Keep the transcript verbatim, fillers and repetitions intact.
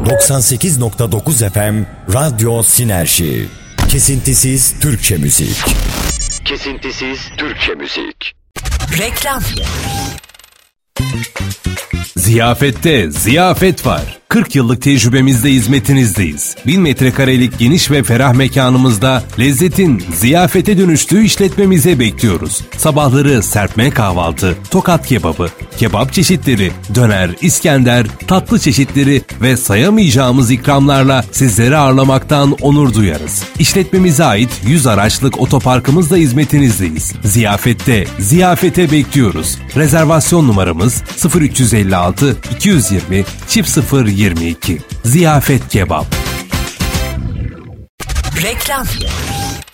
doksan sekiz nokta dokuz F M Radyo Sinerji. Kesintisiz Türkçe müzik. Kesintisiz Türkçe müzik. Reklam. Ziyafette ziyafet var. kırk yıllık tecrübemizde hizmetinizdeyiz. bin metrekarelik geniş ve ferah mekanımızda lezzetin ziyafete dönüştüğü işletmemize bekliyoruz. Sabahları serpme kahvaltı, tokat kebabı, kebap çeşitleri, döner, İskender, tatlı çeşitleri ve sayamayacağımız ikramlarla sizleri ağırlamaktan onur duyarız. İşletmemize ait yüz araçlık otoparkımızla hizmetinizdeyiz. Ziyafette ziyafete bekliyoruz. Rezervasyon numaramız sıfır üç elli altı iki yüz yirmi çift sıfır yirmi iki. Ziyafet Kebap. Reklam.